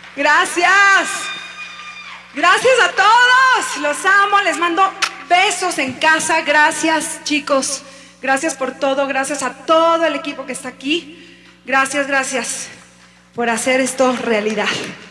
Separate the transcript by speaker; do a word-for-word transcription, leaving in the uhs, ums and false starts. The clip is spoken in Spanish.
Speaker 1: Gracias. Gracias a todos. Los amo, les mando besos en casa. Gracias, chicos. Gracias por todo. Gracias a todo el equipo que está aquí. Gracias, gracias por hacer esto realidad.